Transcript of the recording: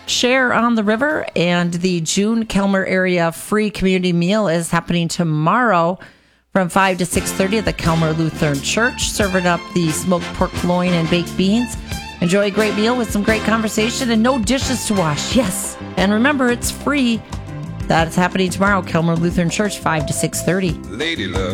Share on the River, and the June Kelmer area free community meal is happening tomorrow from 5 to 6:30 at the Kelmer Lutheran Church, serving up the smoked pork loin and baked beans. Enjoy a great meal with some great conversation and no dishes to wash. Yes, and remember, it's free. That's happening tomorrow, Kelmer Lutheran Church, 5 to 6:30. Lady love.